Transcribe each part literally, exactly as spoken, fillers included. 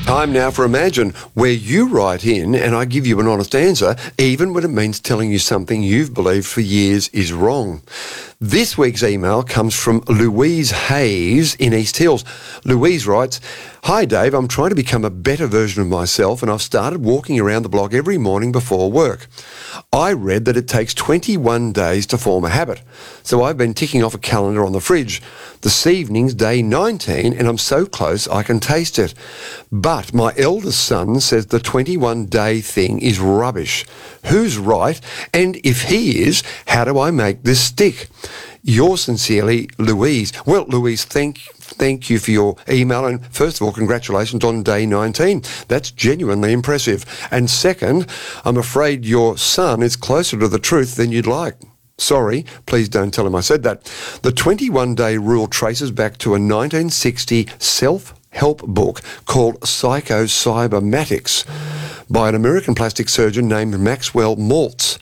Time now for Imagine, where you write in and I give you an honest answer, even when it means telling you something you've believed for years is wrong. This week's email comes from Louise Hayes in East Hills. Louise writes, "Hi Dave, I'm trying to become a better version of myself and I've started walking around the block every morning before work. I read that it takes twenty-one days to form a habit, so I've been ticking off a calendar on the fridge. This evening's day nineteen and I'm so close I can taste it. But my eldest son says the twenty-one day thing is rubbish. Who's right? And if he is, how do I make this stick? Yours sincerely, Louise." Well, Louise, thank thank you for your email. And first of all, congratulations on day nineteen. That's genuinely impressive. And second, I'm afraid your son is closer to the truth than you'd like. Sorry, please don't tell him I said that. The twenty-one day rule traces back to a nineteen sixty self-help book called Psycho-Cybernetics by an American plastic surgeon named Maxwell Maltz.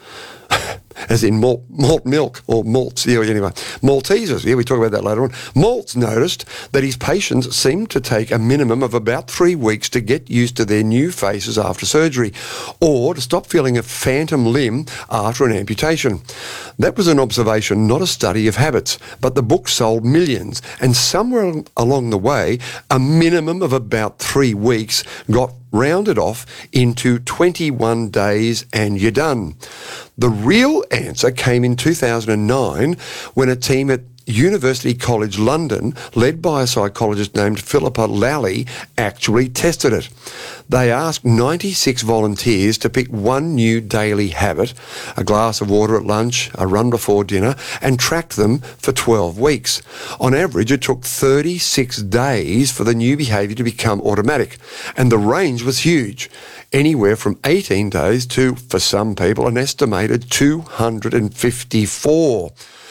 As in malt, malt milk, or malts, yeah, anyway. Maltesers, yeah, we talk about that later on. Maltz noticed that his patients seemed to take a minimum of about three weeks to get used to their new faces after surgery, or to stop feeling a phantom limb after an amputation. That was an observation, not a study of habits, but the book sold millions, and somewhere along the way, a minimum of about three weeks got rounded off into twenty-one days and you're done. The real answer came in two thousand nine when a team at University College London, led by a psychologist named Philippa Lally, actually tested it. They asked ninety-six volunteers to pick one new daily habit, a glass of water at lunch, a run before dinner, and tracked them for twelve weeks. On average, it took thirty-six days for the new behaviour to become automatic, and the range was huge, anywhere from eighteen days to, for some people, an estimated two hundred fifty-four.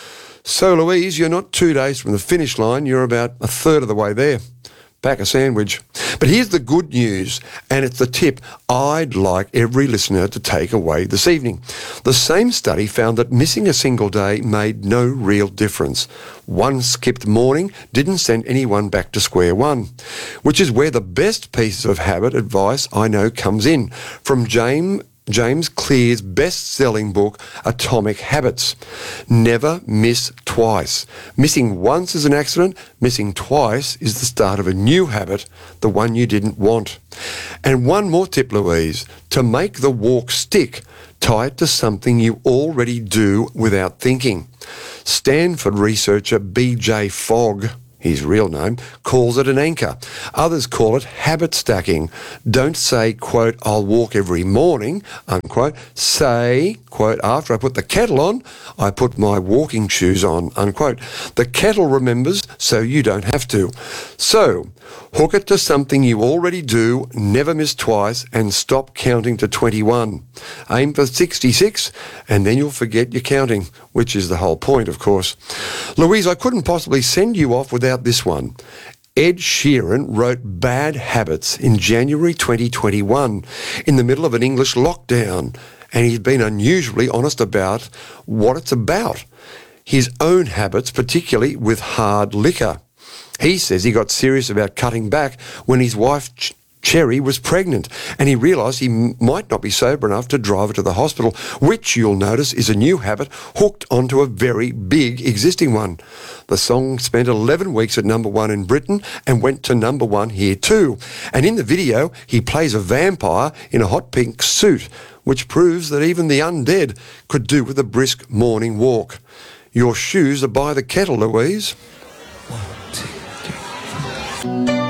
So, Louise, you're not two days from the finish line, you're about a third of the way there. Pack a sandwich. But here's the good news, and it's the tip I'd like every listener to take away this evening. The same study found that missing a single day made no real difference. One skipped morning didn't send anyone back to square one, which is where the best piece of habit advice I know comes in, from James James Clear's best-selling book, Atomic Habits. Never miss twice. Missing once is an accident. Missing twice is the start of a new habit, the one you didn't want. And one more tip, Louise. To make the walk stick, tie it to something you already do without thinking. Stanford researcher B J Fogg, his real name, calls it an anchor. Others call it habit stacking. Don't say, quote, "I'll walk every morning," unquote. Say, quote, "After I put the kettle on, I put my walking shoes on," unquote. The kettle remembers, so you don't have to. So, hook it to something you already do, never miss twice, and stop counting to twenty-one. Aim for sixty-six, and then you'll forget your counting, which is the whole point, of course. Louise, I couldn't possibly send you off without this one. Ed Sheeran wrote Bad Habits in January twenty twenty-one, in the middle of an English lockdown, and he's been unusually honest about what it's about. His own habits, particularly with hard liquor. He says he got serious about cutting back when his wife Ch- Cherry was pregnant, and he realised he m- might not be sober enough to drive her to the hospital, which you'll notice is a new habit hooked onto a very big existing one. The song spent eleven weeks at number one in Britain and went to number one here too. And in the video, he plays a vampire in a hot pink suit, which proves that even the undead could do with a brisk morning walk. Your shoes are by the kettle, Louise.